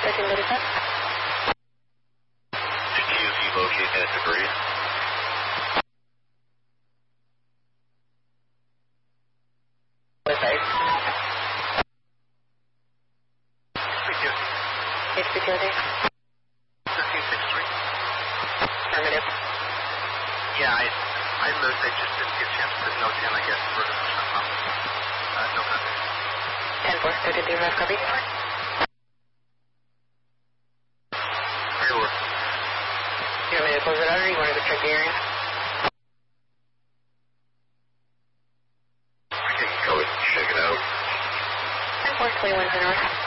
1335. Did you locate that debris? What side? HPQD. 1363. Affirmative. Yeah, I moved. I just didn't get a chance to put notes in, I guess, for the no copy. 10-4, 1335, copy. Very well. You want me to close it out or you want to go check the area? I can go and check it out. 10-4, 21 to north.